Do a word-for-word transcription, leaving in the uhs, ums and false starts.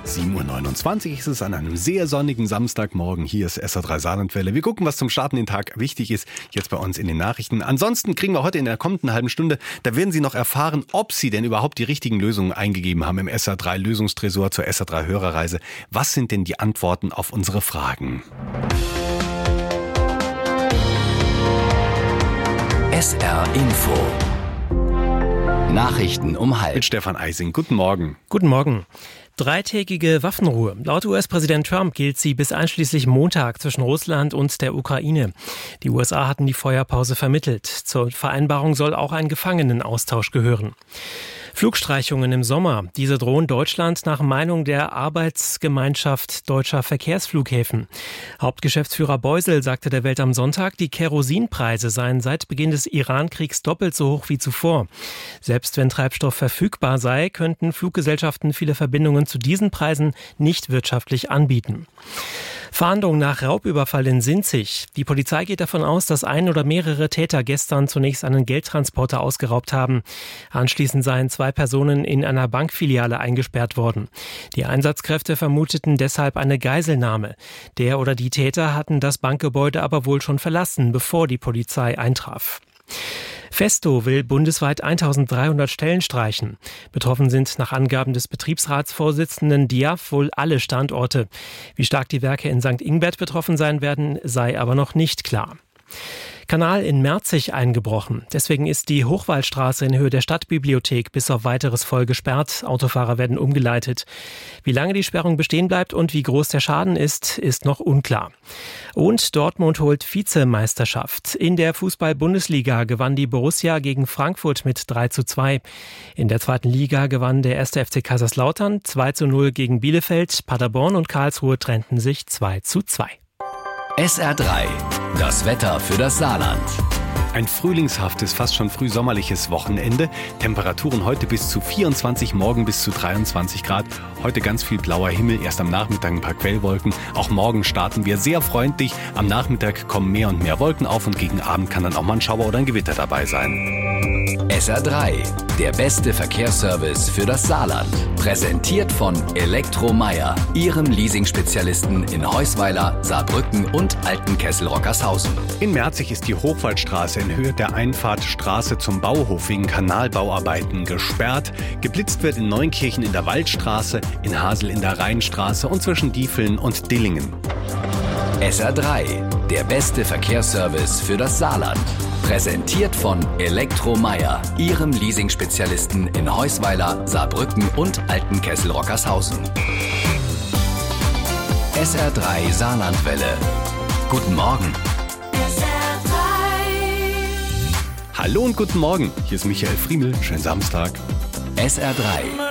sieben Uhr neunundzwanzig ist es an einem sehr sonnigen Samstagmorgen. Hier ist S R drei Saarlandwelle. Wir gucken, was zum Starten den Tag wichtig ist, jetzt bei uns in den Nachrichten. Ansonsten kriegen wir heute in der kommenden halben Stunde, da werden Sie noch erfahren, ob Sie denn überhaupt die richtigen Lösungen eingegeben haben im S R drei Lösungstresor zur S R drei Hörerreise. Was sind denn die Antworten auf unsere Fragen? S R Info. Nachrichten um halb. Mit Stefan Eising. Guten Morgen. Guten Morgen. Dreitägige Waffenruhe. Laut U S-Präsident Trump gilt sie bis einschließlich Montag zwischen Russland und der Ukraine. Die U S A hatten die Feuerpause vermittelt. Zur Vereinbarung soll auch ein Gefangenenaustausch gehören. Flugstreichungen im Sommer. Diese drohen Deutschland nach Meinung der Arbeitsgemeinschaft deutscher Verkehrsflughäfen. Hauptgeschäftsführer Beusel sagte der Welt am Sonntag, die Kerosinpreise seien seit Beginn des Iran-Kriegs doppelt so hoch wie zuvor. Selbst wenn Treibstoff verfügbar sei, könnten Fluggesellschaften viele Verbindungen zu diesen Preisen nicht wirtschaftlich anbieten. Fahndung nach Raubüberfall in Sinzig. Die Polizei geht davon aus, dass ein oder mehrere Täter gestern zunächst einen Geldtransporter ausgeraubt haben. Anschließend seien zwei Personen in einer Bankfiliale eingesperrt worden. Die Einsatzkräfte vermuteten deshalb eine Geiselnahme. Der oder die Täter hatten das Bankgebäude aber wohl schon verlassen, bevor die Polizei eintraf. Festo will bundesweit eintausenddreihundert Stellen streichen. Betroffen sind nach Angaben des Betriebsratsvorsitzenden Diaf wohl alle Standorte. Wie stark die Werke in Sankt Ingbert betroffen sein werden, sei aber noch nicht klar. Kanal in Merzig eingebrochen. Deswegen ist die Hochwaldstraße in Höhe der Stadtbibliothek bis auf weiteres voll gesperrt. Autofahrer werden umgeleitet. Wie lange die Sperrung bestehen bleibt und wie groß der Schaden ist, ist noch unklar. Und Dortmund holt Vizemeisterschaft. In der Fußball-Bundesliga gewann die Borussia gegen Frankfurt mit drei zu zwei. In der zweiten Liga gewann der erste F C Kaiserslautern zwei zu null gegen Bielefeld. Paderborn und Karlsruhe trennten sich zwei zu zwei. S R drei. Das Wetter für das Saarland. Ein frühlingshaftes, fast schon frühsommerliches Wochenende. Temperaturen heute bis zu vierundzwanzig, morgen bis zu dreiundzwanzig Grad. Heute ganz viel blauer Himmel, erst am Nachmittag ein paar Quellwolken. Auch morgen starten wir sehr freundlich. Am Nachmittag kommen mehr und mehr Wolken auf und gegen Abend kann dann auch mal ein Schauer oder ein Gewitter dabei sein. S R drei, der beste Verkehrsservice für das Saarland. Präsentiert von Elektromeier, Ihrem Leasingspezialisten in Heusweiler, Saarbrücken und Altenkessel-Rockershausen. In Merzig ist die Hochwaldstraße in Höhe der Einfahrtstraße zum Bauhof wegen Kanalbauarbeiten gesperrt. Geblitzt wird in Neunkirchen in der Waldstraße, in Hasel in der Rheinstraße und zwischen Diefeln und Dillingen. S R drei, der beste Verkehrsservice für das Saarland. Präsentiert von Elektromeier, Ihrem Leasingspezialisten in Heusweiler, Saarbrücken und Altenkessel-Rockershausen. S R drei Saarlandwelle. Guten Morgen. Hallo und guten Morgen. Hier ist Michael Friemel. Schönen Samstag. S R drei.